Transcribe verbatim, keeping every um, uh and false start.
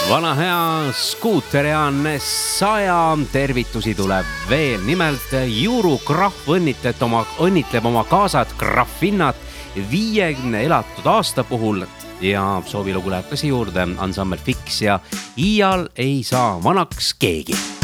Vana hea skuuteriaanne saja tervitusi tuleb veel. Nimelt Juru Krahv õnnitleb oma, õnnitleb oma kaasat Krahvinnat viiekümne elatud aasta puhul ja soovilugu läheb ka siia juurde ansambel Fix ja iial ei saa vanaks keegi.